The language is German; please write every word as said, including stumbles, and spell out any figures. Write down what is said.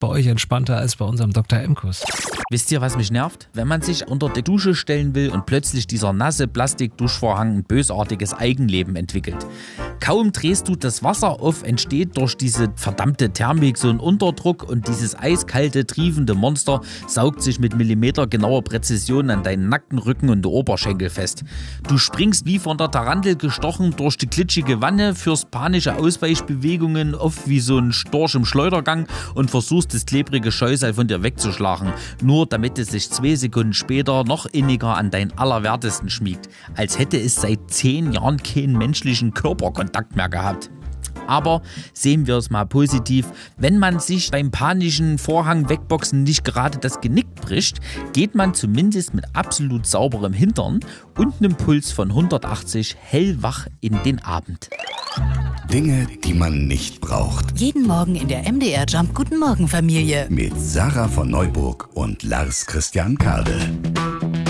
bei euch entspannter als bei unserem Doktor Emkus. Wisst ihr, was mich nervt? Wenn man sich unter die Dusche stellen will und plötzlich dieser nasse Plastikduschvorhang ein bösartiges Eigenleben entwickelt. Kaum drehst du das Wasser auf, entsteht durch diese verdammte Thermik so ein Unterdruck und dieses eiskalte, triefende Monster saugt sich mit millimetergenauer Präzision an deinen nackten Rücken und Oberschenkel fest. Du springst wie von der Tarantel gestochen durch die glitschige Wanne, führst panische Ausweichbewegungen, oft wie so ein Storch im Schleudergang und versuchst das klebrige Scheusal von dir wegzuschlagen, nur damit es sich zwei Sekunden später noch inniger an dein Allerwertesten schmiegt, als hätte es seit zehn Jahren keinen menschlichen Körperkontakt mehr gehabt. Aber sehen wir es mal positiv, wenn man sich beim panischen Vorhang wegboxen nicht gerade das Genick bricht, geht man zumindest mit absolut sauberem Hintern und einem Puls von hundertachtzig hellwach in den Abend. Dinge, die man nicht braucht. Jeden Morgen in der M D R Jump Guten Morgen Familie. Mit Sarah von Neuburg und Lars Christian Kade.